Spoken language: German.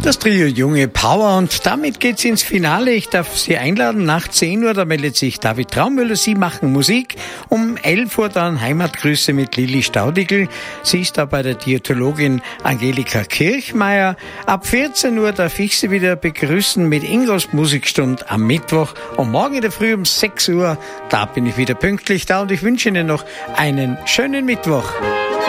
Das Trio Junge Power und damit geht's ins Finale. Ich darf Sie einladen nach 10 Uhr, da meldet sich David Traumüller. Sie machen Musik. Um 11 Uhr dann Heimatgrüße mit Lili Staudigl. Sie ist da bei der Diätologin Angelika Kirchmeier. Ab 14 Uhr darf ich Sie wieder begrüßen mit Ingos Musikstund am Mittwoch. Und morgen in der Früh um 6 Uhr, da bin ich wieder pünktlich da und ich wünsche Ihnen noch einen schönen Mittwoch.